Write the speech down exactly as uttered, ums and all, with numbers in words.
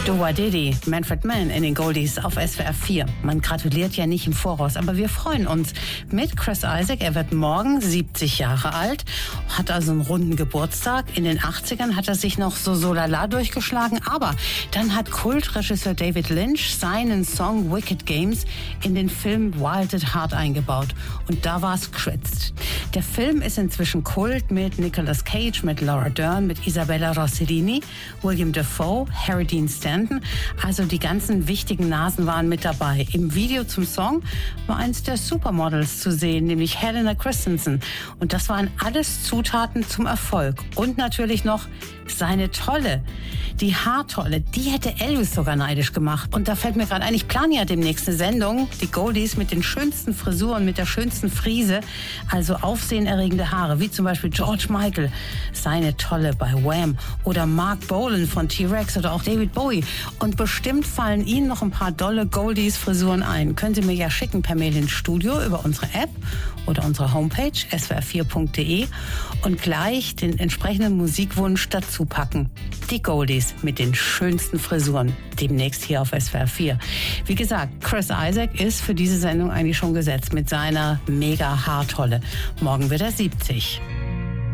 Dua Diddy, Manfred Mann in den Goldies auf S W R vier. Man gratuliert ja nicht im Voraus, aber wir freuen uns mit Chris Isaak. Er wird morgen siebzig Jahre alt, hat also einen runden Geburtstag. In den achtzigern hat er sich noch so so lala durchgeschlagen, aber dann hat Kultregisseur David Lynch seinen Song Wicked Games in den Film Wild at Heart eingebaut. Und da war es geschwitzt. Der Film ist inzwischen Kult mit Nicolas Cage, mit Laura Dern, mit Isabella Rossellini, William Dafoe, Harry Dean Stanton. Also die ganzen wichtigen Nasen waren mit dabei. Im Video zum Song war eins der Supermodels zu sehen, nämlich Helena Christensen. Und das waren alles Zutaten zum Erfolg. Und natürlich noch seine Tolle, die Haartolle, die hätte Elvis sogar neidisch gemacht. Und da fällt mir gerade ein, ich plane ja demnächst eine Sendung, die Goldies mit den schönsten Frisuren, mit der schönsten Frise, also aufsehenerregende Haare, wie zum Beispiel George Michael, seine Tolle bei Wham oder Mark Bolan von T-Rex oder auch David Bowie. Und bestimmt fallen Ihnen noch ein paar dolle Goldies-Frisuren ein. Können Sie mir ja schicken per Mail ins Studio über unsere App oder unsere Homepage s w r vier punkt d e und gleich den entsprechenden Musikwunsch dazu packen. Die Goldies mit den schönsten Frisuren. Demnächst hier auf S W R vier. Wie gesagt, Chris Isaak ist für diese Sendung eigentlich schon gesetzt mit seiner mega Haartolle. Morgen wird er siebzig.